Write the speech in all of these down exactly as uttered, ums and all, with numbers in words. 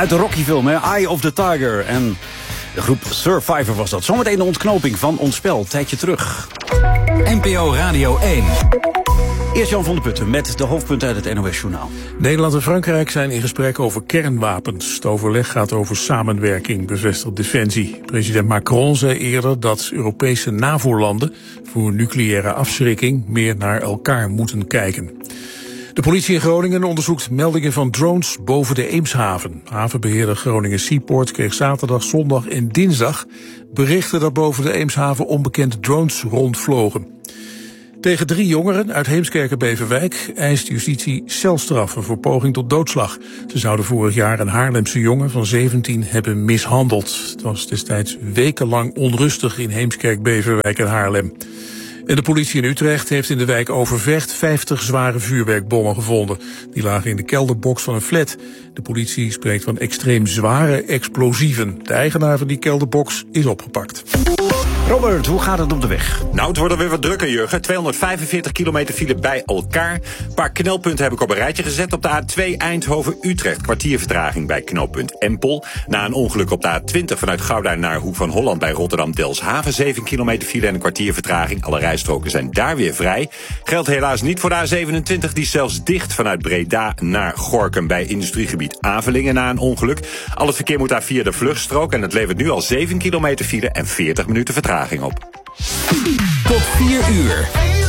Uit de Rocky-film, hè? Eye of the Tiger. En de groep Survivor was dat. Zometeen de ontknoping van ons spel, een tijdje terug. N P O Radio één. Eerst Jan van der Putten met de hoofdpunten uit het N O S-journaal. Nederland en Frankrijk zijn in gesprek over kernwapens. Het overleg gaat over samenwerking, bevestigt Defensie. President Macron zei eerder dat Europese NAVO-landen voor nucleaire afschrikking meer naar elkaar moeten kijken. De politie in Groningen onderzoekt meldingen van drones boven de Eemshaven. Havenbeheerder Groningen Seaport kreeg zaterdag, zondag en dinsdag berichten dat boven de Eemshaven onbekende drones rondvlogen. Tegen drie jongeren uit Heemskerk en Beverwijk eist justitie celstraffen voor poging tot doodslag. Ze zouden vorig jaar een Haarlemse jongen van zeventien hebben mishandeld. Het was destijds wekenlang onrustig in Heemskerk, Beverwijk en Haarlem. En de politie in Utrecht heeft in de wijk Overvecht vijftig zware vuurwerkbommen gevonden. Die lagen in de kelderbox van een flat. De politie spreekt van extreem zware explosieven. De eigenaar van die kelderbox is opgepakt. Robert, hoe gaat het op de weg? Nou, het wordt alweer wat drukker, Jurgen. tweehonderdvijfenveertig kilometer file bij elkaar. Een paar knelpunten heb ik op een rijtje gezet. Op de A twee Eindhoven-Utrecht. Kwartiervertraging bij knooppunt Empel. Na een ongeluk op de A twintig vanuit Gouda naar Hoek van Holland bij Rotterdam-Delfshaven. zeven kilometer file en een kwartiervertraging. Alle rijstroken zijn daar weer vrij. Geldt helaas niet voor de A zevenentwintig. Die is zelfs dicht vanuit Breda naar Gorinchem bij industriegebied Avelingen na een ongeluk. Al het verkeer moet daar via de vluchtstrook. En het levert nu al zeven kilometer file en veertig minuten vertraging op. Tot vier uur.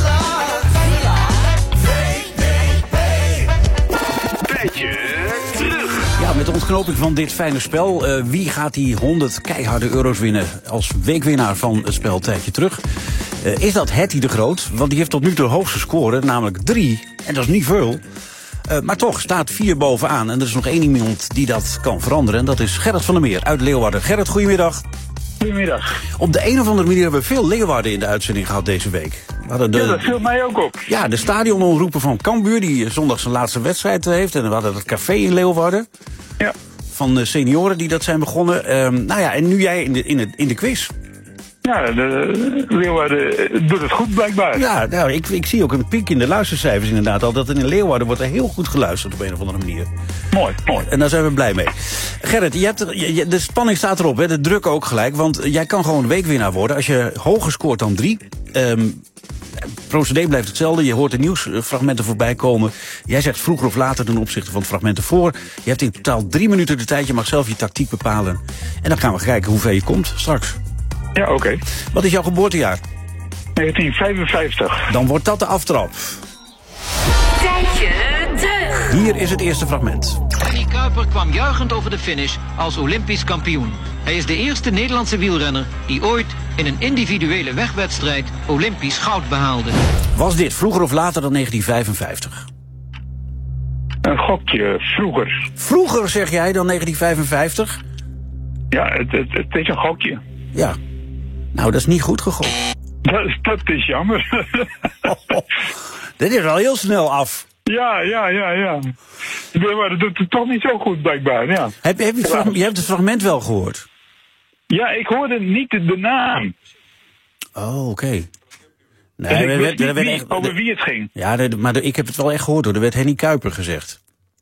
Tijdje terug. Ja, met de ontknoping van dit fijne spel. Uh, wie gaat die honderd keiharde euro's winnen als weekwinnaar van het spel Tijdje Terug? Uh, is dat Hetty de Groot? Want die heeft tot nu toe de hoogste score, namelijk drie. En dat is niet veel. Uh, maar toch staat vier bovenaan. En er is nog één iemand die dat kan veranderen. En dat is Gerrit van der Meer uit Leeuwarden. Gerrit, goedemiddag. Goedemiddag. Op de een of andere manier hebben we veel Leeuwarden in de uitzending gehad deze week. We hadden de, ja, dat viel mij ook op. Ja, de stadionomroeper van Cambuur, die zondag zijn laatste wedstrijd heeft. En we hadden het café in Leeuwarden. Ja. Van de senioren die dat zijn begonnen. Um, nou ja, en nu jij in de, in, het, in de quiz. Ja, de Leeuwarden doet het goed blijkbaar. Ja, nou, ik, ik zie ook een piek in de luistercijfers inderdaad al. Dat in Leeuwarden wordt er heel goed geluisterd op een of andere manier. Mooi, mooi. En daar zijn we blij mee. Gerrit, je hebt er, je, de spanning staat erop, hè, de druk ook gelijk. Want jij kan gewoon weekwinnaar worden als je hoger scoort dan drie. Um, het procedé blijft hetzelfde. Je hoort de nieuwsfragmenten voorbij komen. Jij zegt vroeger of later ten opzichte van het fragment ervoor. Je hebt in totaal drie minuten de tijd. Je mag zelf je tactiek bepalen. En dan gaan we kijken hoe ver je komt straks. Ja, oké. Okay. Wat is jouw geboortejaar? negentien vijfenvijftig. Dan wordt dat de aftrap. Tijdje terug. Hier is het eerste fragment. Henny Kuiper kwam juichend over de finish als Olympisch kampioen. Hij is de eerste Nederlandse wielrenner die ooit in een individuele wegwedstrijd Olympisch goud behaalde. Was dit vroeger of later dan negentien vijfenvijftig? Een gokje, vroeger. Vroeger zeg jij dan negentien vijfenvijftig? Ja, het, het, het is een gokje. Ja. Nou, dat is niet goed gegokt. Dat, dat is jammer. oh, oh. Dit is al heel snel af. Ja, ja, ja, ja. Maar dat doet het toch niet zo goed, blijkbaar, ja. Heb, heb je, het fragment, je hebt het fragment wel gehoord? Ja, ik hoorde niet de naam. Oh, oké. Okay. Nee, dus ik weet niet wie, echt, over wie het ging. Ja, de, maar de, ik heb het wel echt gehoord hoor. Er werd Henny Kuiper gezegd.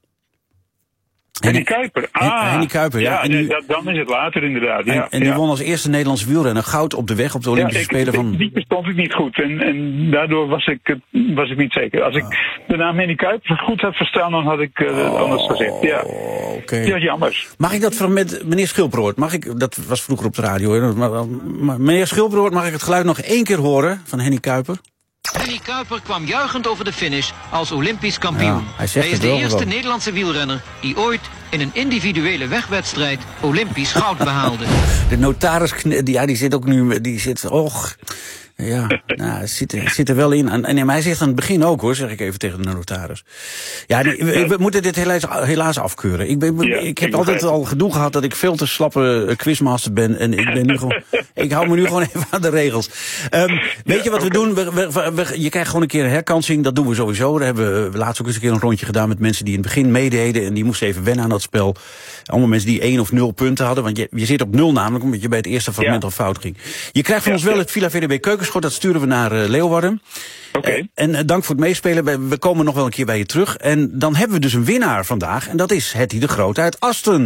Henny Kuiper, ah. Henny Kuiper, ja. ja en die, dat, dan is het later inderdaad, ja. En, en die ja. won als eerste Nederlandse wielrenner goud op de weg op de Olympische ja, ik, Spelen van... Die verstond ik niet goed en, en daardoor was ik, was ik niet zeker. Als ik oh. de naam Henny Kuiper goed had verstaan, dan had ik uh, oh, anders gezegd, ja. Okay. Ja, jammer. Mag ik dat fragment, meneer Schilbrood, mag ik, dat was vroeger op de radio, hè, maar, maar, meneer Schilbrood, mag ik het geluid nog één keer horen van Henny Kuiper? Henny Kuiper kwam juichend over de finish als Olympisch kampioen. Ja, hij, hij is de eerste gewoon. Nederlandse wielrenner die ooit in een individuele wegwedstrijd Olympisch goud behaalde. De notaris, die, ja, die zit ook nu, die zit, och... Ja, nou, zit, zit er wel in. En, en hij zegt aan het begin ook hoor, zeg ik even tegen de notaris. Ja, die, we, we moeten dit helaas, helaas afkeuren. Ik, ben, ja, ik heb ik altijd al gedoe gehad dat ik veel te slappe quizmaster ben. En ik ben nu gewoon, ik hou me nu gewoon even aan de regels. Um, weet ja, je wat we okay. doen? We, we, we, je krijgt gewoon een keer een herkansing, dat doen we sowieso. Daar hebben we laatst ook eens een keer een rondje gedaan met mensen die in het begin meededen. En die moesten even wennen aan dat spel. Allemaal mensen die één of nul punten hadden. Want je, je zit op nul namelijk, omdat je bij het eerste fragment ja. al fout ging. Je krijgt van ja, ons wel ja. het Villa V D B Keukens. Dat sturen we naar uh, Leeuwarden. Oké. Okay. Uh, en uh, dank voor het meespelen. We, we komen nog wel een keer bij je terug. En dan hebben we dus een winnaar vandaag. En dat is Hetty de Groot uit Asten.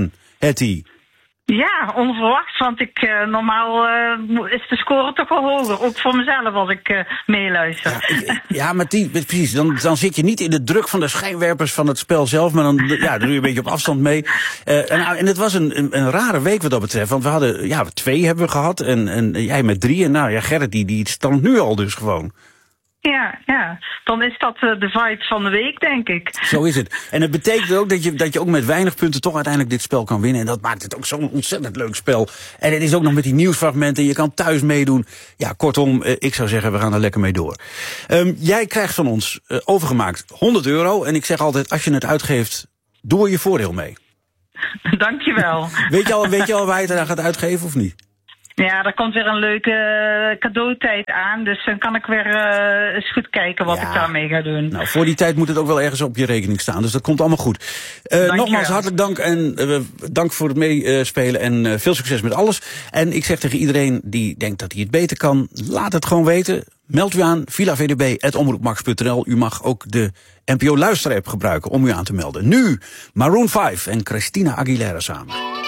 Hetty? Ja, onverwacht, want ik, uh, normaal uh, is de score toch wel hoger. Ook voor mezelf als ik uh, meeluister. Ja, ja, maar die, precies, dan, dan zit je niet in de druk van de schijnwerpers van het spel zelf, maar dan, ja, dan doe je een beetje op afstand mee. Uh, en, en het was een, een, een rare week wat dat betreft, want we hadden, ja, twee hebben we gehad en, en jij met drie. En nou ja, Gerrit, die, die stand nu al dus gewoon. Ja, ja, dan is dat uh, de vibe van de week, denk ik. Zo is het. En het betekent ook dat je, dat je ook met weinig punten toch uiteindelijk dit spel kan winnen. En dat maakt het ook zo'n ontzettend leuk spel. En het is ook nog met die nieuwsfragmenten. Je kan thuis meedoen. Ja, kortom, uh, ik zou zeggen, we gaan er lekker mee door. Um, jij krijgt van ons uh, overgemaakt honderd euro. En ik zeg altijd, als je het uitgeeft, doe er je voordeel mee. Dankjewel. weet, je al, weet je al waar je het eraan gaat uitgeven of niet? Ja, er komt weer een leuke cadeautijd aan. Dus dan kan ik weer uh, eens goed kijken wat ja. ik daarmee ga doen. Nou, voor die tijd moet het ook wel ergens op je rekening staan. Dus dat komt allemaal goed. Uh, nogmaals, hartelijk dank. En uh, dank voor het meespelen. En uh, veel succes met alles. En ik zeg tegen iedereen die denkt dat hij het beter kan, laat het gewoon weten. Meld u aan, villa v d b at omroepmax punt n l. U mag ook de N P O luisterapp gebruiken om u aan te melden. Nu Maroon vijf en Christina Aguilera samen.